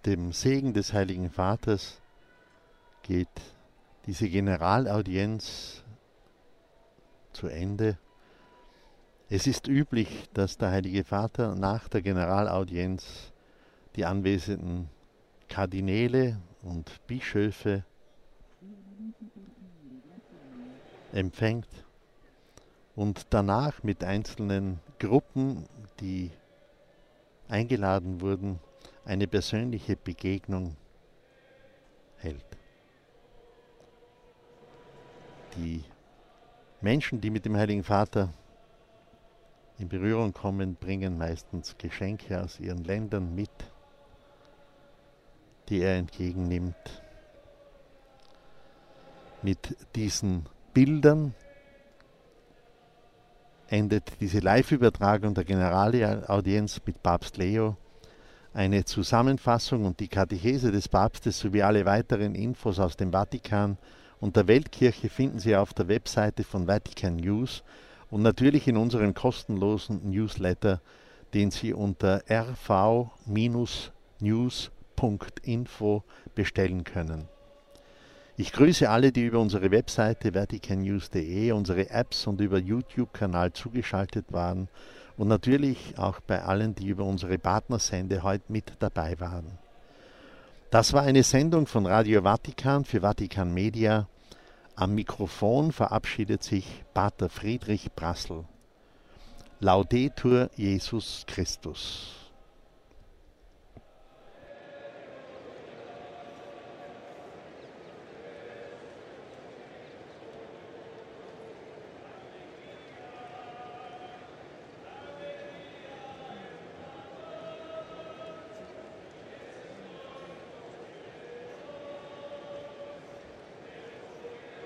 mit dem Segen des Heiligen Vaters geht diese Generalaudienz zu Ende. Es ist üblich, dass der Heilige Vater nach der Generalaudienz die anwesenden Kardinäle und Bischöfe empfängt und danach mit einzelnen Gruppen, die eingeladen wurden, eine persönliche Begegnung hält. Die Menschen, die mit dem Heiligen Vater in Berührung kommen, bringen meistens Geschenke aus ihren Ländern mit, die er entgegennimmt. Mit diesen Bildern endet diese Live-Übertragung der Generalaudienz mit Papst Leo. Eine Zusammenfassung und die Katechese des Papstes sowie alle weiteren Infos aus dem Vatikan und der Weltkirche finden Sie auf der Webseite von Vatican News und natürlich in unserem kostenlosen Newsletter, den Sie unter rv-news.info bestellen können. Ich grüße alle, die über unsere Webseite vaticannews.de, unsere Apps und über YouTube-Kanal zugeschaltet waren und natürlich auch bei allen, die über unsere Partnersende heute mit dabei waren. Das war eine Sendung von Radio Vatikan für Vatikan Media. Am Mikrofon verabschiedet sich Pater Friedrich Brassel. Laudetur Jesus Christus.